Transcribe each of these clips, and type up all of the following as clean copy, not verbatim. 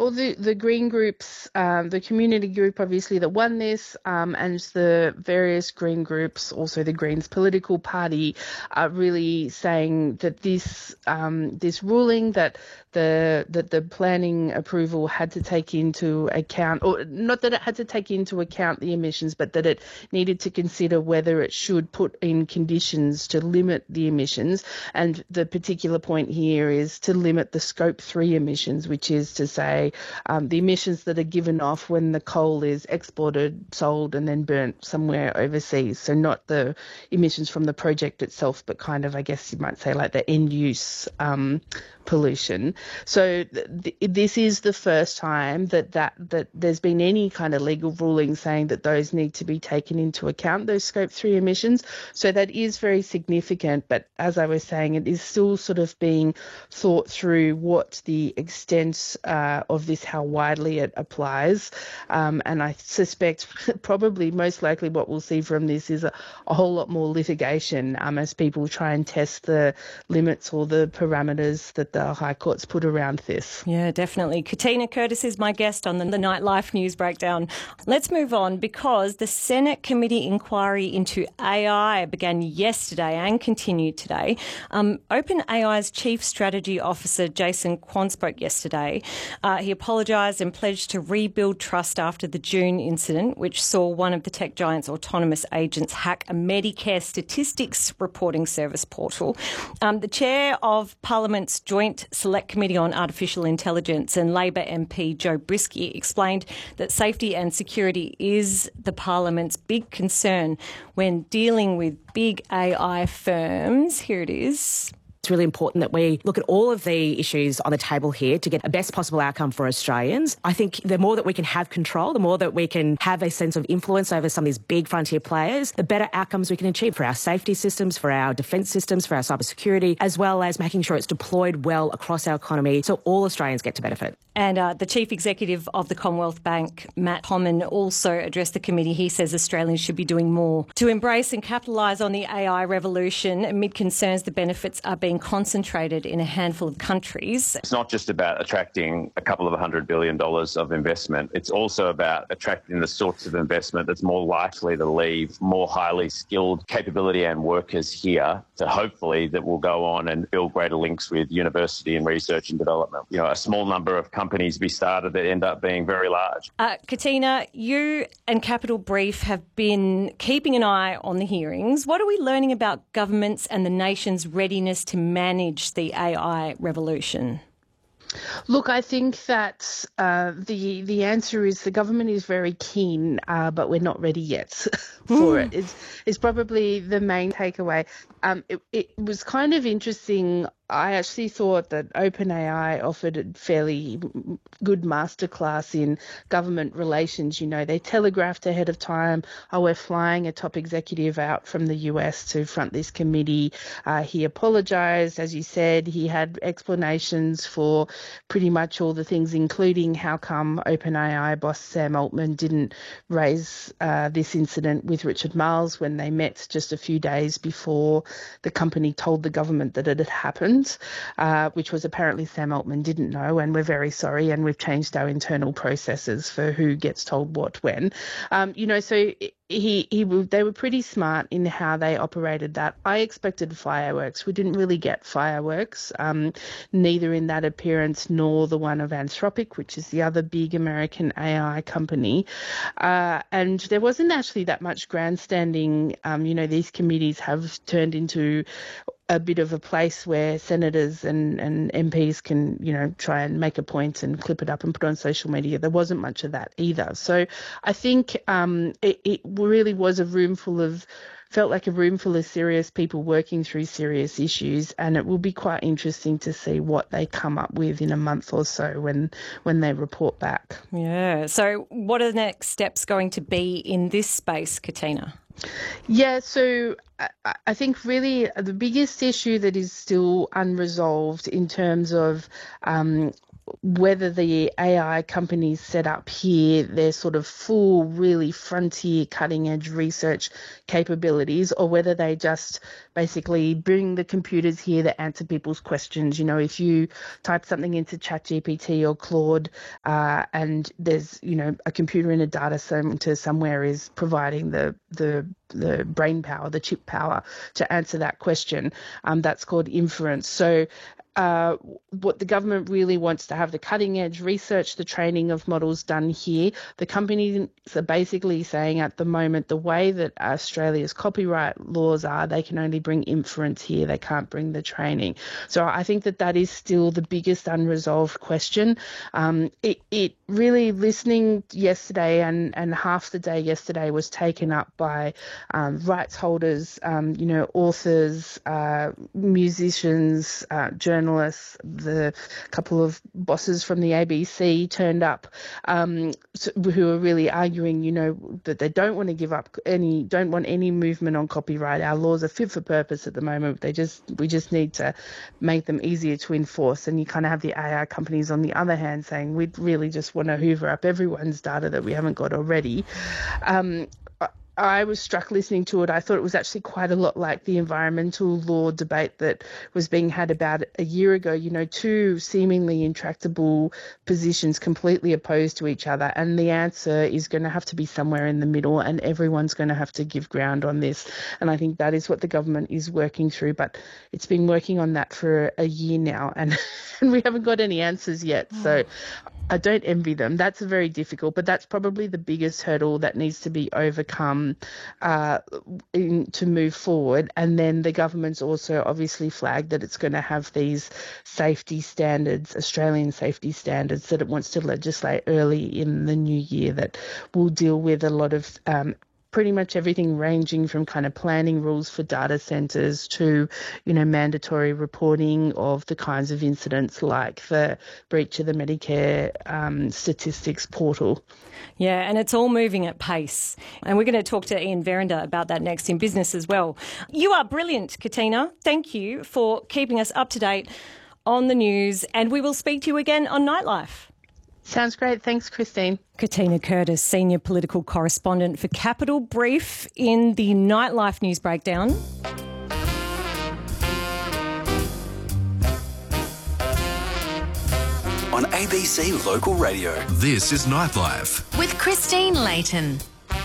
all the green groups, the community group obviously that won this, and the various green groups, also the Greens political party, are really saying that this ruling that the planning approval had to take into account, or not that it had to take into account the emissions, but that it needed to consider whether it should put in conditions to limit the emissions. And the particular point here is to limit the Scope 3 emissions, which is to say the emissions that are given off when the coal is exported, sold and then burnt somewhere overseas. So not the emissions from the project itself, but kind of, I guess you might say, like the end use pollution. So this is the first time that there's been any kind of legal ruling saying that those need to be taken into account, those Scope 3 emissions. So that is very significant. But as I was saying, it is still sort of being thought through what the extent of this, how widely it applies. And I suspect probably most likely what we'll see from this is a whole lot more litigation as people try and test the limits or the parameters that the High Court's put around this. Yeah, definitely. Katina Curtis is my guest on the Nightlife News Breakdown. Let's move on, because the Senate committee inquiry into AI began yesterday and continued today. OpenAI's Chief Strategy Officer Jason Kwon spoke yesterday. He apologised and pledged to rebuild trust after the June incident, which saw one of the tech giant's autonomous agents hack a Medicare statistics reporting service portal. The chair of Parliament's Joint Select Committee on Artificial Intelligence and Labor MP Joe Brisky explained that safety and security is the Parliament's big concern when dealing with big AI firms. Here it is. It's really important that we look at all of the issues on the table here to get a best possible outcome for Australians. I think the more that we can have control, the more that we can have a sense of influence over some of these big frontier players, the better outcomes we can achieve for our safety systems, for our defence systems, for our cybersecurity, as well as making sure it's deployed well across our economy so all Australians get to benefit. And the Chief Executive of the Commonwealth Bank, Matt Comyn, also addressed the committee. He says Australians should be doing more to embrace and capitalise on the AI revolution amid concerns the benefits are being concentrated in a handful of countries. It's not just about attracting a couple of $100 billion of investment. It's also about attracting the sorts of investment that's more likely to leave more highly skilled capability and workers here, to hopefully that will go on and build greater links with university and research and development. You know, a small number of companies be started that end up being very large. Katina, you and Capital Brief have been keeping an eye on the hearings. What are we learning about governments and the nation's readiness to manage the AI revolution? Look, I think that the answer is the government is very keen, but we're not ready yet for it. It's probably the main takeaway. It was kind of interesting. I actually thought that OpenAI offered a fairly good masterclass in government relations. You know, they telegraphed ahead of time, we're flying a top executive out from the US to front this committee. He apologised, as you said. He had explanations for pretty much all the things, including how come OpenAI boss Sam Altman didn't raise this incident with Richard Marles when they met just a few days before the company told the government that it had happened, which was apparently Sam Altman didn't know, and we're very sorry, and we've changed our internal processes for who gets told what when. So they were pretty smart in how they operated that. I expected fireworks. We didn't really get fireworks, neither in that appearance nor the one of Anthropic, which is the other big American AI company. And there wasn't actually that much grandstanding. These committees have turned into a bit of a place where senators and MPs can, try and make a point and clip it up and put it on social media. There wasn't much of that either. So I think it really was felt like a room full of serious people working through serious issues, and it will be quite interesting to see what they come up with in a month or so when they report back. Yeah. So what are the next steps going to be in this space, Katina? Yeah, so I think really the biggest issue that is still unresolved in terms of whether the AI companies set up here, they're sort of full, really frontier, cutting-edge research capabilities, or whether they just basically bring the computers here that answer people's questions. You know, if you type something into ChatGPT or Claude, and there's, you know, a computer in a data center somewhere is providing the brain power, the chip power to answer that question, that's called inference. So what the government really wants to have the cutting edge research, the training of models done here. The companies are basically saying at the moment, the way that Australia's copyright laws are, they can only bring inference here. They can't bring the training. So I think that is still the biggest unresolved question. It really, listening yesterday and half the day yesterday was taken up by rights holders, you know, authors, musicians, journalists. The couple of bosses from the ABC turned up, who are really arguing, you know, that they don't want to give up don't want any movement on copyright. Our laws are fit for purpose at the moment. We just need to make them easier to enforce. And you kind of have the AI companies on the other hand saying, we really just want to hoover up everyone's data that we haven't got already. I was struck listening to it. I thought it was actually quite a lot like the environmental law debate that was being had about a year ago. You know, two seemingly intractable positions completely opposed to each other. And the answer is going to have to be somewhere in the middle, and everyone's going to have to give ground on this. And I think that is what the government is working through. But it's been working on that for a year now, and we haven't got any answers yet. So I don't envy them. That's very difficult, but that's probably the biggest hurdle that needs to be overcome to move forward. And then the government's also obviously flagged that it's going to have these safety standards, Australian safety standards, that it wants to legislate early in the new year that will deal with a lot of pretty much everything ranging from kind of planning rules for data centres to, you know, mandatory reporting of the kinds of incidents like the breach of the Medicare statistics portal. Yeah, and it's all moving at pace. And we're going to talk to Ian Verrinder about that next in business as well. You are brilliant, Katina. Thank you for keeping us up to date on the news, and we will speak to you again on Nightlife. Sounds great. Thanks, Christine. Katina Curtis, Senior Political Correspondent for Capital Brief in the Nightlife News Breakdown. On ABC Local Radio. This is Nightlife. With Christine Layton.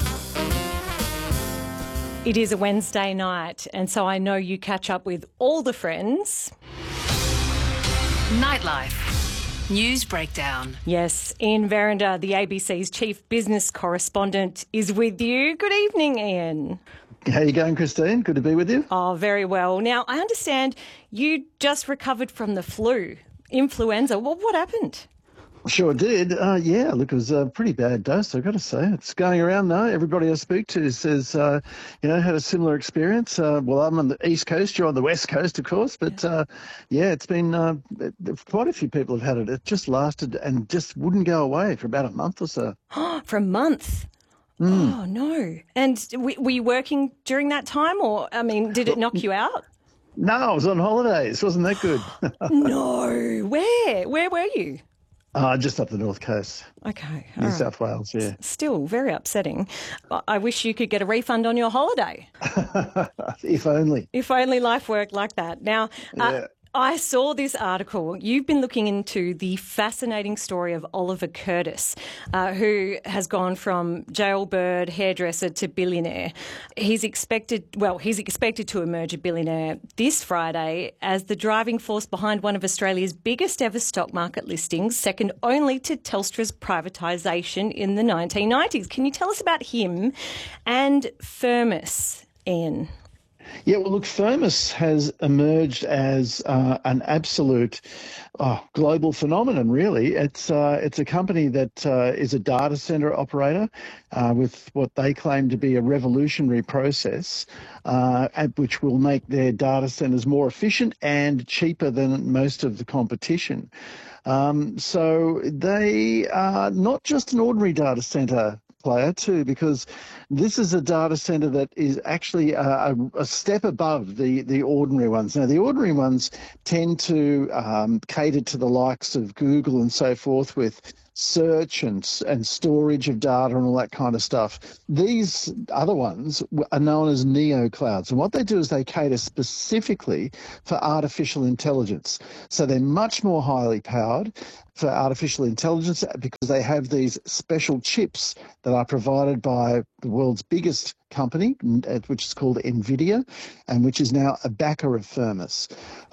It is a Wednesday night, and so I know you catch up with all the friends. Nightlife. News Breakdown. Yes, Ian Verrinder, the ABC's Chief Business Correspondent, is with you. Good evening, Ian. How are you going, Christine? Good to be with you. Oh, very well. Now, I understand you just recovered from the flu, influenza. Well, what happened? Sure did. Yeah, look, it was a pretty bad dose, I've got to say. It's going around now. Everybody I speak to says, you know, had a similar experience. Well, I'm on the East Coast, you're on the West Coast, of course. But, yeah, it's been quite a few people have had it. It just lasted and just wouldn't go away for about a month or so. For a month? Oh, no. And were you working during that time, or, I mean, did it knock you out? No, I was on holidays. Wasn't that good? No. Where? Where were you? Just up the North Coast. Okay. New South Wales, yeah. Still very upsetting. I wish you could get a refund on your holiday. If only. If only life worked like that. Now, I saw this article. You've been looking into the fascinating story of Oliver Curtis, who has gone from jailbird hairdresser to billionaire. He's expected to emerge a billionaire this Friday as the driving force behind one of Australia's biggest ever stock market listings, second only to Telstra's privatisation in the 1990s. Can you tell us about him and Firmus, Ian? Yeah, well, look, Firmus has emerged as an absolute global phenomenon, really. It's a company that is a data centre operator with what they claim to be a revolutionary process, which will make their data centres more efficient and cheaper than most of the competition. So they are not just an ordinary data centre player too, because this is a data center that is actually a step above the ordinary ones. Now, the ordinary ones tend to cater to the likes of Google and so forth with search and storage of data and all that kind of stuff. These other ones are known as neo clouds, and what they do is they cater specifically for artificial intelligence. So they're much more highly powered for artificial intelligence because they have these special chips that are provided by the world's biggest company, which is called NVIDIA, and which is now a backer of Firmus.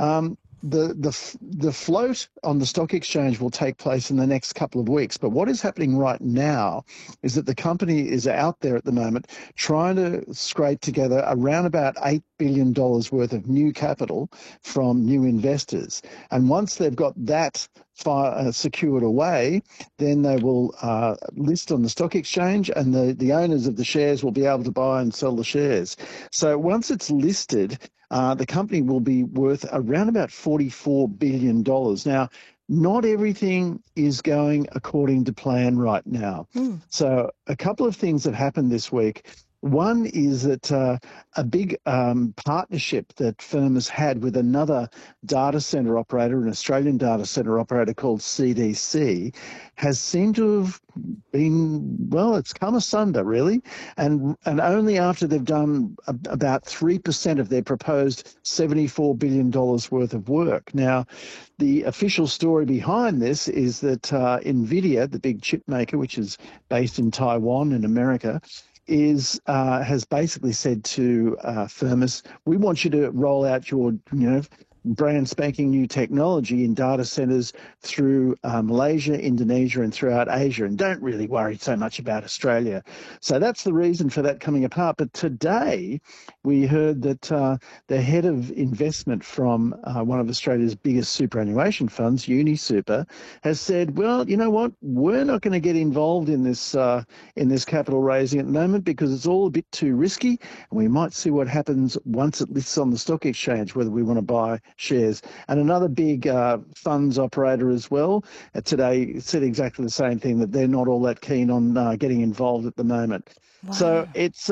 The float on the stock exchange will take place in the next couple of weeks. But what is happening right now is that the company is out there at the moment trying to scrape together around about $8 billion worth of new capital from new investors. And once they've got that secured away, then they will list on the stock exchange, and the owners of the shares will be able to buy and sell the shares. So once it's listed, the company will be worth around about $44 billion. Now, not everything is going according to plan right now. So a couple of things have happened this week. One is that a big partnership that Firmus had with another data centre operator, an Australian data centre operator called CDC, has seemed to have been, well, it's come asunder, really. And only after they've done about 3% of their proposed $74 billion worth of work. Now, the official story behind this is that NVIDIA, the big chip maker, which is based in Taiwan in America, has basically said to Firmus, we want you to roll out your, brand spanking new technology in data centers through Malaysia, Indonesia, and throughout Asia, and don't really worry so much about Australia. So that's the reason for that coming apart. But today we heard that the head of investment from one of Australia's biggest superannuation funds, UniSuper, has said, well, you know what, we're not going to get involved in this capital raising at the moment because it's all a bit too risky, and we might see what happens once it lists on the stock exchange, whether we want to buy shares. And another big funds operator as well today said exactly the same thing, that they're not all that keen on getting involved at the moment. Wow. So it's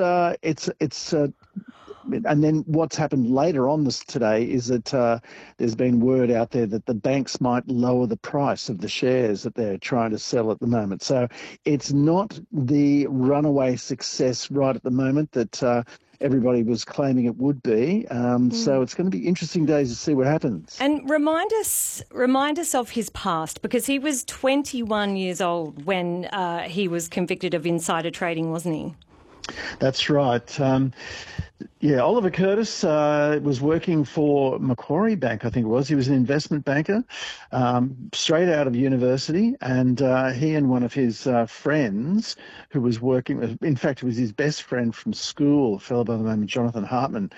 and then what's happened later on today is that there's been word out there that the banks might lower the price of the shares that they're trying to sell at the moment. So it's not the runaway success right at the moment that everybody was claiming it would be. So it's going to be interesting days to see what happens. And remind us of his past, because he was 21 years old when he was convicted of insider trading, wasn't he? That's right. Oliver Curtis was working for Macquarie Bank, I think it was. He was an investment banker straight out of university, and he and one of his friends who was working, in fact, it was his best friend from school, a fellow by the name of Jonathan Hartman.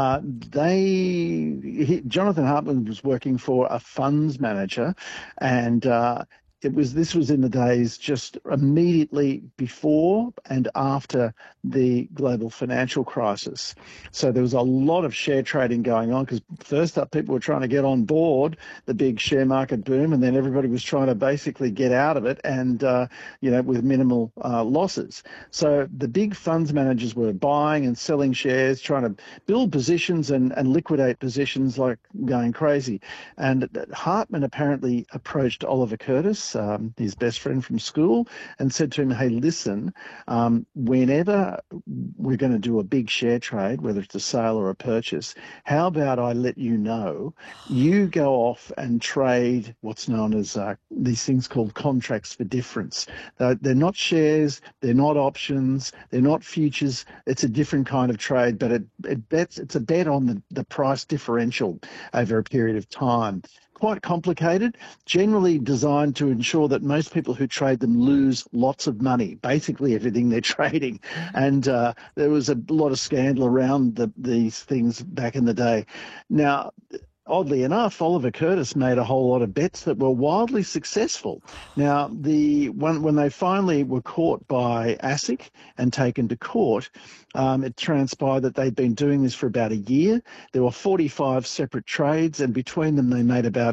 Jonathan Hartman was working for a funds manager, and this was in the days just immediately before and after the global financial crisis. So there was a lot of share trading going on because first up people were trying to get on board the big share market boom, and then everybody was trying to basically get out of it and, with minimal losses. So the big funds managers were buying and selling shares, trying to build positions and liquidate positions like going crazy. And Hartman apparently approached Oliver Curtis, his best friend from school, and said to him, hey, listen, whenever we're going to do a big share trade, whether it's a sale or a purchase, how about I let you know, you go off and trade what's known as these things called contracts for difference. They're not shares, they're not options, they're not futures. It's a different kind of trade, but it's a bet on the price differential over a period of time. Quite complicated, generally designed to ensure that most people who trade them lose lots of money, basically everything they're trading. And there was a lot of scandal around these things back in the day. Now, oddly enough, Oliver Curtis made a whole lot of bets that were wildly successful. Now, when they finally were caught by ASIC and taken to court, it transpired that they'd been doing this for about a year. There were 45 separate trades, and between them they made about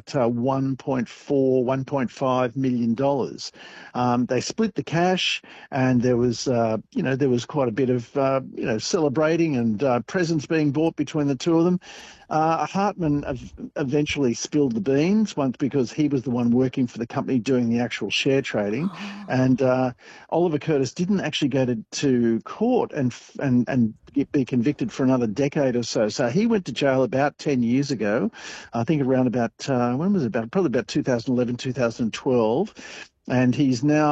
$1.5 million. They split the cash, and there was quite a bit of celebrating and presents being bought between the two of them. Hartman eventually spilled the beans because he was the one working for the company doing the actual share trading, and Oliver Curtis didn't actually go to court and be convicted for another decade or so. So he went to jail about 10 years ago, I think around about when was it? Probably about 2011, 2012, and he's now